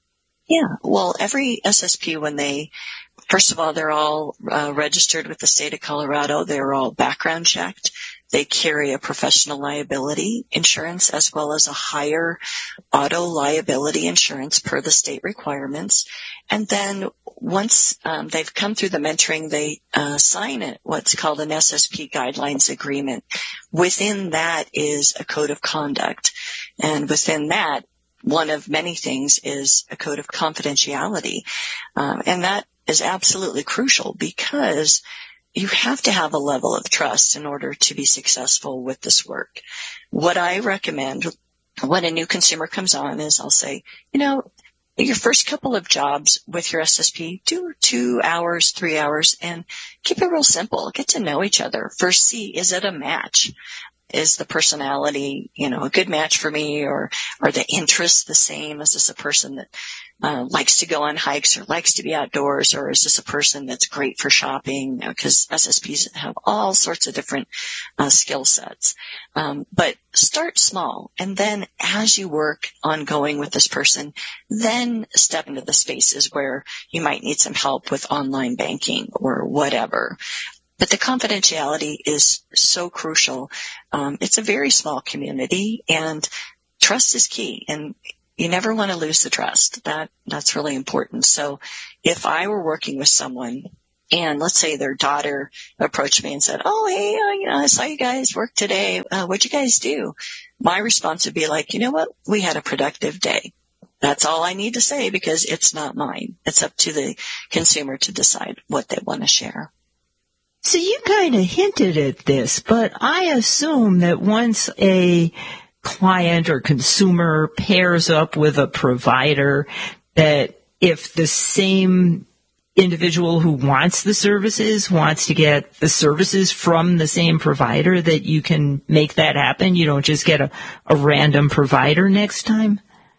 Yeah, well, every S S P, when they, first of all, they're all uh, registered with the state of Colorado. They're all background checked. They carry a professional liability insurance as well as a higher auto liability insurance per the state requirements. And then once um, they've come through the mentoring, they uh, sign it, what's called an S S P guidelines agreement. Within that is a code of conduct. And within that, one of many things is a code of confidentiality. Um, and that is absolutely crucial because you have to have a level of trust in order to be successful with this work. What I recommend when a new consumer comes on is I'll say, you know, your first couple of jobs with your S S P, do two hours, three hours, and keep it real simple. Get to know each other. First, see, is it a match? is the personality, you know, a good match for me, or are the interests the same? Is this a person that uh, likes to go on hikes or likes to be outdoors, or is this a person that's great for shopping? Because S S Ps have all sorts of different uh, skill sets. Um, but start small, and then as you work ongoing with this person, then step into the spaces where you might need some help with online banking or whatever. But the confidentiality is so crucial. Um, it's a very small community, and trust is key. And you never want to lose the trust. That that's really important. So, if I were working with someone, and let's say their daughter approached me and said, "Oh, hey, uh, you know, I saw you guys work today. Uh, what'd you guys do?" My response would be like, "You know what? We had a productive day." That's all I need to say, because it's not mine. It's up to the consumer to decide what they want to share. So you kind of hinted at this, but I assume that once a client or consumer pairs up with a provider, that if the same individual who wants the services wants to get the services from the same provider, that you can make that happen. You don't just get a, a random provider next time?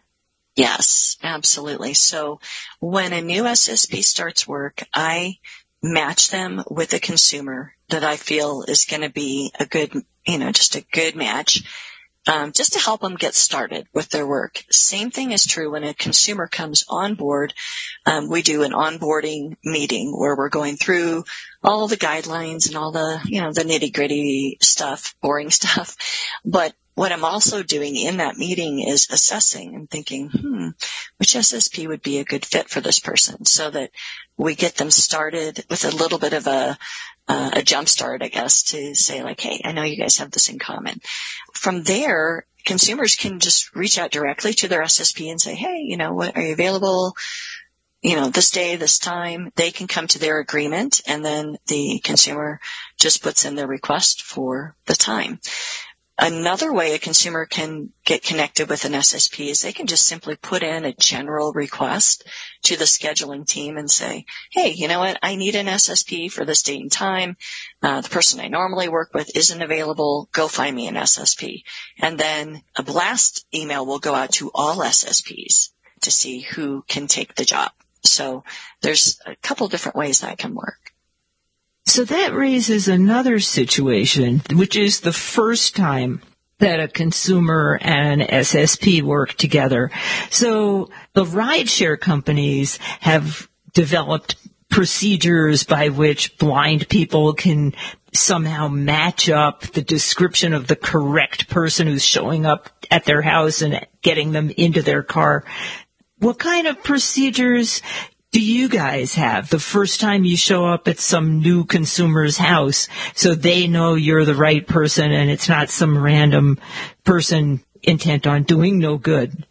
Yes, absolutely. So when a new S S P starts work, I match them with a consumer that I feel is going to be a good, you know, just a good match, um, just to help them get started with their work. Same thing is true when a consumer comes on board. Um, we do an onboarding meeting where we're going through all the guidelines and all the, you know, the nitty gritty stuff, boring stuff. But what I'm also doing in that meeting is assessing and thinking, hmm, which S S P would be a good fit for this person, so that we get them started with a little bit of a, uh, a jump start, I guess, to say like, hey, I know you guys have this in common. From there, consumers can just reach out directly to their S S P and say, hey, you know, what, are you available? You know, this day, this time. They can come to their agreement, and then the consumer just puts in their request for the time. Another way a consumer can get connected with an S S P is they can just simply put in a general request to the scheduling team and say, hey, you know what, I need an S S P for this date and time. Uh, the person I normally work with isn't available. Go find me an S S P. And then a blast email will go out to all S S Ps to see who can take the job. So there's a couple different ways that can work. So that raises another situation, which is the first time that a consumer and an S S P work together. So the rideshare companies have developed procedures by which blind people can somehow match up the description of the correct person who's showing up at their house and getting them into their car. What kind of procedures do you guys have the first time you show up at some new consumer's house, so they know you're the right person and it's not some random person intent on doing no good?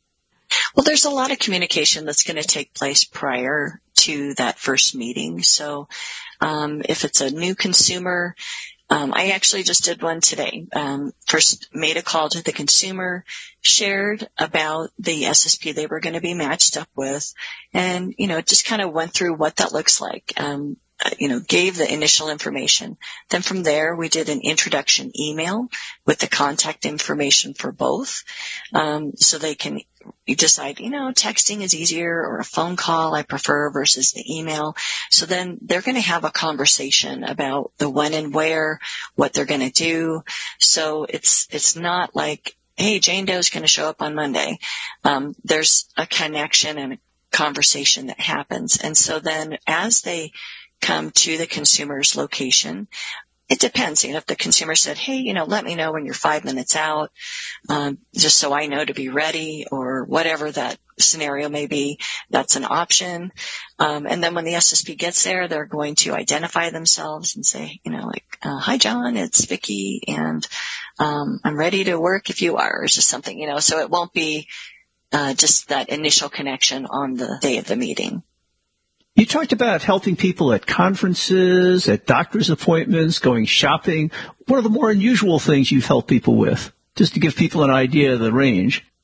Well, there's a lot of communication that's going to take place prior to that first meeting. So um, if it's a new consumer, Um, I actually just did one today. Um, first made a call to the consumer, shared about the S S P they were going to be matched up with, and, you know, just kind of went through what that looks like. Um, you know, gave the initial information. Then from there, we did an introduction email with the contact information for both, um, so they can decide, you know, texting is easier or a phone call I prefer versus the email. So then they're going to have a conversation about the when and where, what they're going to do. So it's it's not like, hey, Jane Doe's going to show up on Monday. Um, there's a connection and a conversation that happens. And so then as they come to the consumer's location, it depends. You know, if the consumer said, hey, you know, let me know when you're five minutes out, um, just so I know to be ready, or whatever that scenario may be, that's an option. Um, and then when the S S P gets there, they're going to identify themselves and say, you know, like, uh, hi, John, it's Vicki, and um, I'm ready to work if you are, or just something, you know, so it won't be uh, just that initial connection on the day of the meeting. You talked about helping people at conferences, at doctor's appointments, going shopping. What are the more unusual things you've helped people with, just to give people an idea of the range?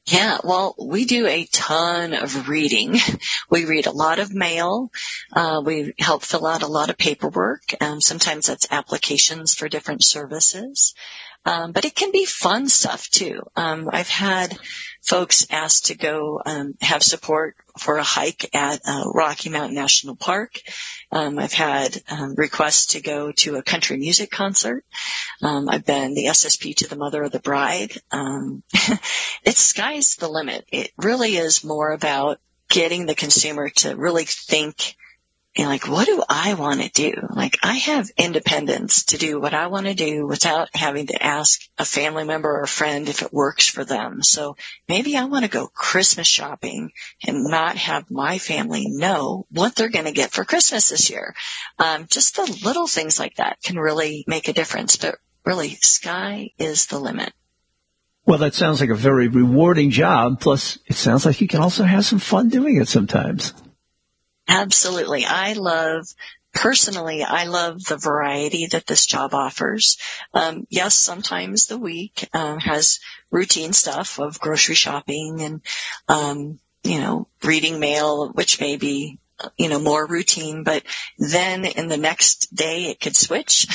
Yeah, well, we do a ton of reading. We read a lot of mail. Uh, we help fill out a lot of paperwork. Um, sometimes that's applications for different services. Um, but it can be fun stuff too. Um, I've had folks ask to go um, have support for a hike at uh, Rocky Mountain National Park. Um, I've had um, requests to go to a country music concert. Um, I've been the S S P to the mother of the bride. Um, it's sky's the limit. It really is more about getting the consumer to really think, and like, what do I want to do? Like, I have independence to do what I want to do without having to ask a family member or a friend if it works for them. So maybe I want to go Christmas shopping and not have my family know what they're going to get for Christmas this year. Um, just the little things like that can really make a difference. But really, sky is the limit. Well, that sounds like a very rewarding job. Plus, it sounds like you can also have some fun doing it sometimes. Absolutely. I love, personally, I love the variety that this job offers. Um, yes, sometimes the week um, has routine stuff of grocery shopping and, um, you know, reading mail, which may be, you know, more routine. But then in the next day, it could switch.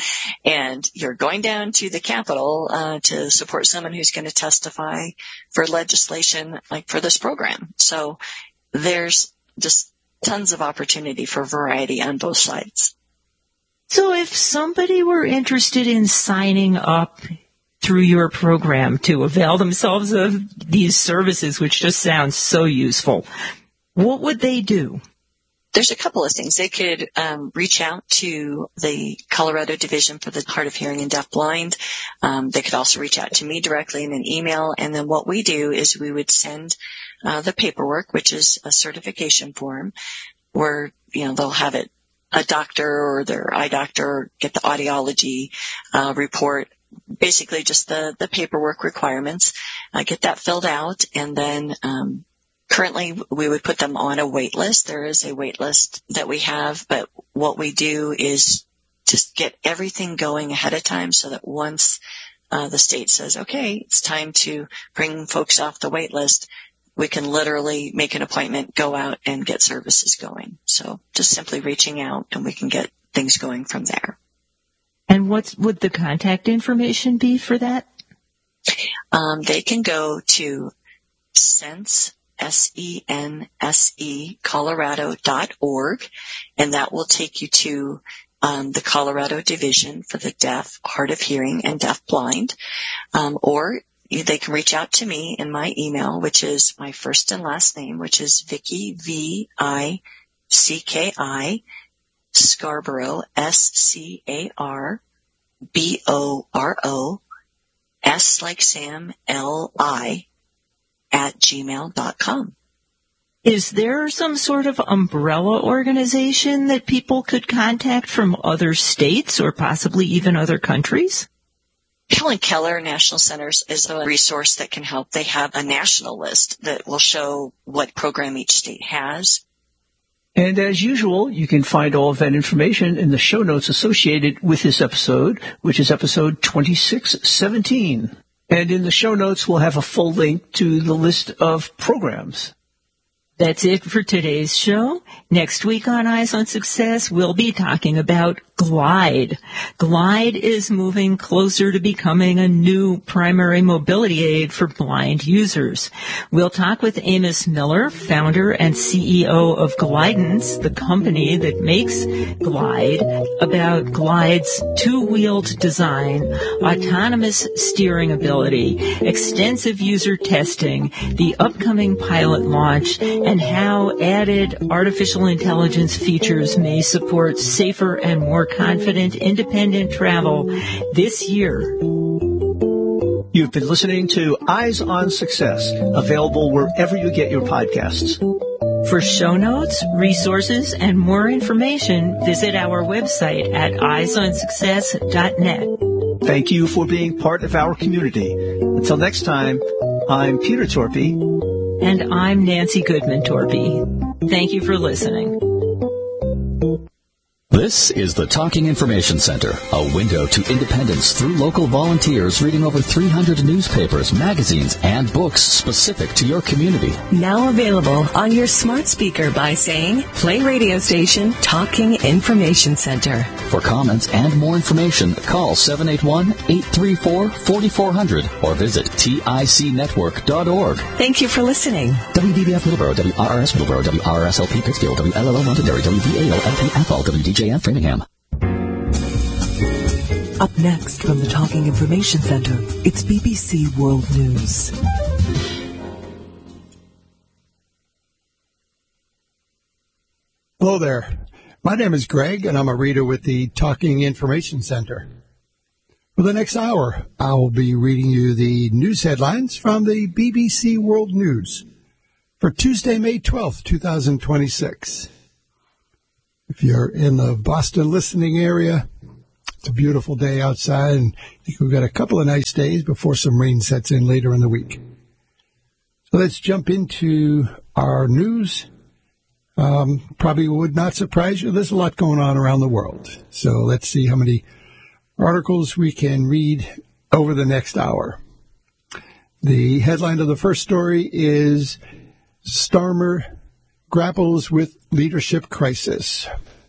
And you're going down to the Capitol uh, to support someone who's going to testify for legislation like for this program. So there's just tons of opportunity for variety on both sides. So if somebody were interested in signing up through your program to avail themselves of these services, which just sounds so useful, what would they do? There's a couple of things. They could um, reach out to the Colorado Division for the Hard of Hearing and Deaf Blind. Um, they could also reach out to me directly in an email. And then what we do is we would send uh, the paperwork, which is a certification form, where, you know, they'll have it, a doctor or their eye doctor get the audiology uh, report, basically just the, the paperwork requirements. Uh, get that filled out, and then um, currently we would put them on a wait list. There is a wait list that we have, but what we do is just get everything going ahead of time so that once uh, the state says, okay, it's time to bring folks off the wait list, we can literally make an appointment, go out, and get services going. So just simply reaching out, and we can get things going from there. And what would the contact information be for that? Um, they can go to sense, S E N S E, Colorado dot org, and that will take you to um, the Colorado Division for the Deaf, Hard of Hearing, and Deaf Blind, um, or they can reach out to me in my email, which is my first and last name, which is Vicki, V I C K I, Scarborough, S C A R B O R O, S like Sam, L I, at gmail dot com. Is there some sort of umbrella organization that people could contact from other states or possibly even other countries? Helen Keller National Centers is a resource that can help. They have a national list that will show what program each state has. And as usual, you can find all of that information in the show notes associated with this episode, which is episode twenty-six seventeen. And in the show notes, we'll have a full link to the list of programs. That's it for today's show. Next week on Eyes on Success, we'll be talking about Glide. Glide is moving closer to becoming a new primary mobility aid for blind users. We'll talk with Amos Miller, founder and C E O of Glidance, the company that makes Glide, about Glide's two-wheeled design, autonomous steering ability, extensive user testing, the upcoming pilot launch, and how added artificial intelligence features may support safer and more confident independent travel this year. You've been listening to Eyes on Success, available wherever you get your podcasts. For show notes, resources, and more information, visit our website at eyes on success dot net. Thank you for being part of our community. Until next time, I'm Peter Torpy. And I'm Nancy Goodman Torpy. Thank you for listening. This This is the Talking Information Center, a window to independence through local volunteers reading over three hundred newspapers, magazines, and books specific to your community. Now available on your smart speaker by saying, play radio station Talking Information Center. For comments and more information, call seven eight one, eight three four, four four zero zero or visit tic network dot org. Thank you for listening. W D B F Middleborough, W R R S Middleborough, W R R S L P Pittsfield, W L L O Londonderry, W V A L L P Athol, W D J F Framingham. Up next from the Talking Information Center, it's B B C World News. Hello there. My name is Greg, and I'm a reader with the Talking Information Center. For the next hour, I will be reading you the news headlines from the B B C World News for Tuesday, May twelfth, twenty twenty-six. If you're in the Boston listening area, it's a beautiful day outside, and I think we've got a couple of nice days before some rain sets in later in the week. So let's jump into our news. Um, probably would not surprise you. There's a lot going on around the world. So let's see how many articles we can read over the next hour. The headline of the first story is Starmer grapples with leadership crisis.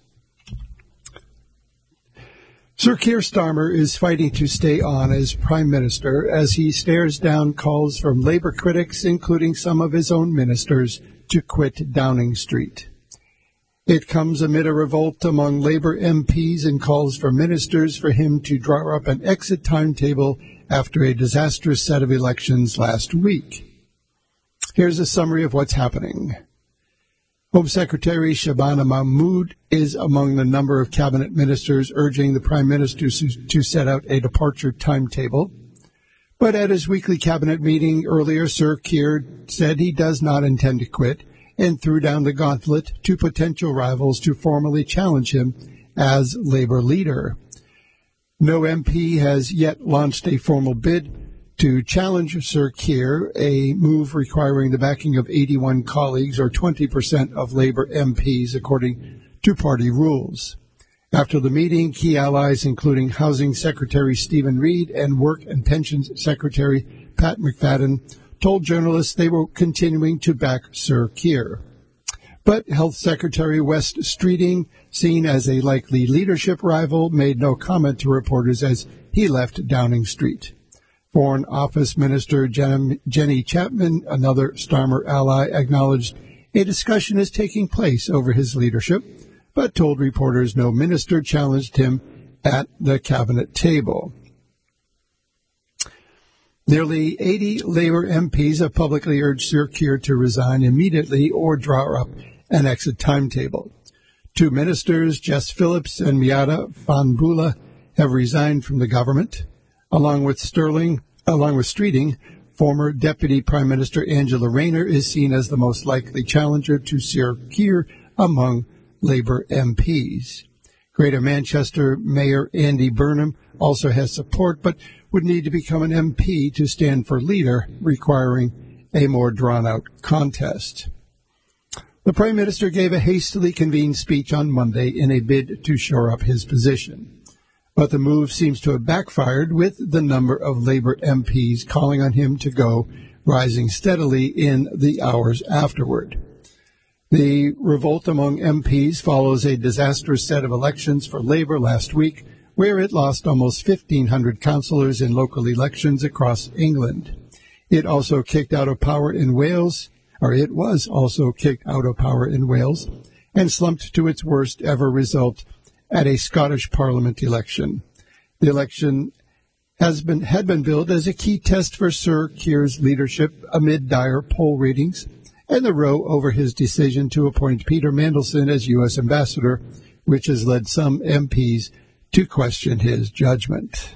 Sir Keir Starmer is fighting to stay on as Prime Minister as he stares down calls from Labour critics, including some of his own ministers, to quit Downing Street. It comes amid a revolt among Labour M Ps and calls for ministers for him to draw up an exit timetable after a disastrous set of elections last week. Here's a summary of what's happening. Home Secretary Shabana Mahmood is among the number of cabinet ministers urging the Prime Minister to set out a departure timetable. But at his weekly cabinet meeting earlier, Sir Keir said he does not intend to quit and threw down the gauntlet to potential rivals to formally challenge him as Labour leader. No M P has yet launched a formal bid to challenge Sir Keir, a move requiring the backing of eighty-one colleagues or twenty percent of Labour M Ps, according to party rules. After the meeting, key allies, including Housing Secretary Stephen Reid and Work and Pensions Secretary Pat McFadden, told journalists they were continuing to back Sir Keir. But Health Secretary West Streeting, seen as a likely leadership rival, made no comment to reporters as he left Downing Street. Foreign Office Minister Jen- Jenny Chapman, another Starmer ally, acknowledged a discussion is taking place over his leadership, but told reporters no minister challenged him at the cabinet table. Nearly eighty Labour M Ps have publicly urged Sir Keir to resign immediately or draw up an exit timetable. Two ministers, Jess Phillips and Miata Fahnbulleh, have resigned from the government. Along with Sterling, along with Streeting, former Deputy Prime Minister Angela Rayner is seen as the most likely challenger to Sir Keir among Labour M Ps. Greater Manchester Mayor Andy Burnham also has support, but would need to become an M P to stand for leader, requiring a more drawn-out contest. The Prime Minister gave a hastily convened speech on Monday in a bid to shore up his position. But the move seems to have backfired, with the number of Labour M Ps calling on him to go rising steadily in the hours afterward. The revolt among M Ps follows a disastrous set of elections for Labour last week, where it lost almost fifteen hundred councillors in local elections across England. It also kicked out of power in Wales, or it was also kicked out of power in Wales, and slumped to its worst ever result at a Scottish Parliament election. The election has been had been billed as a key test for Sir Keir's leadership amid dire poll ratings and the row over his decision to appoint Peter Mandelson as U S ambassador, which has led some M Ps to question his judgment.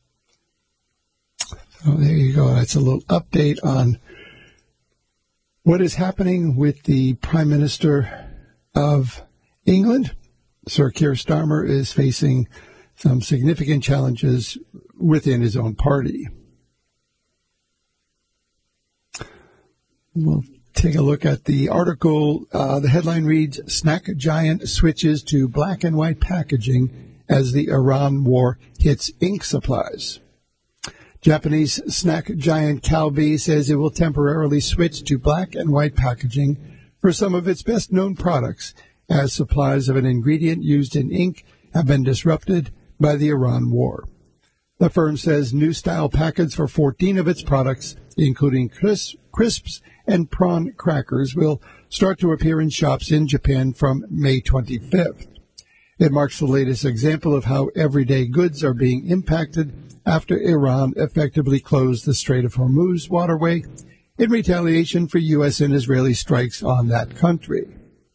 So there you go. That's a little update on what is happening with the Prime Minister of England. Sir Keir Starmer is facing some significant challenges within his own party. We'll Take a look at the article. Uh, the headline reads, Snack Giant switches to black and white packaging as the Iran war hits ink supplies. Japanese snack giant Calbee says it will temporarily switch to black and white packaging for some of its best-known products as supplies of an ingredient used in ink have been disrupted by the Iran war. The firm says new style packets for fourteen of its products, including crisp, crisps and prawn crackers, will start to appear in shops in Japan from May twenty-fifth. It marks the latest example of how everyday goods are being impacted after Iran effectively closed the Strait of Hormuz waterway in retaliation for U S and Israeli strikes on that country.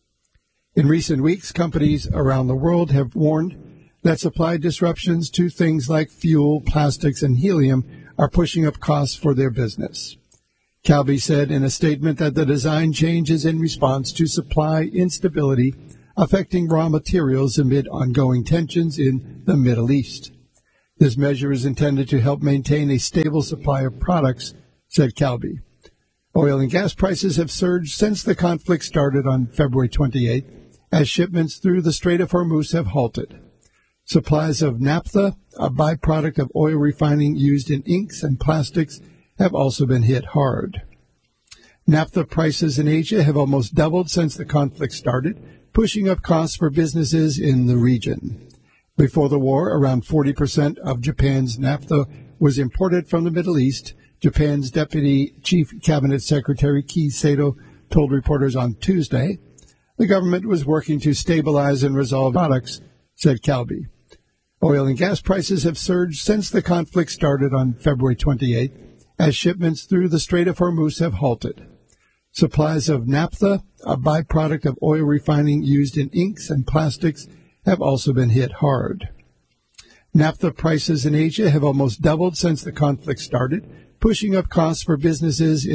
In recent weeks, companies around the world have warned that supply disruptions to things like fuel, plastics, and helium are pushing up costs for their business. Calbee said in a statement that the design change is in response to supply instability affecting raw materials amid ongoing tensions in the Middle East. This measure is intended to help maintain a stable supply of products, said Calbee. Oil and gas prices have surged since the conflict started on February twenty-eighth, as shipments through the Strait of Hormuz have halted. Supplies of naphtha, a byproduct of oil refining used in inks and plastics, have also been hit hard. Naphtha prices in Asia have almost doubled since the conflict started, pushing up costs for businesses in the region. Before the war, around forty percent of Japan's naphtha was imported from the Middle East. Japan's Deputy Chief Cabinet Secretary Kei Sato told reporters on Tuesday the government was working to stabilize and resolve products, said Calbee. Oil and gas prices have surged since the conflict started on February twenty-eighth, as shipments through the Strait of Hormuz have halted. Supplies of naphtha, a byproduct of oil refining used in inks and plastics, have also been hit hard. Naphtha prices in Asia have almost doubled since the conflict started, pushing up costs for businesses in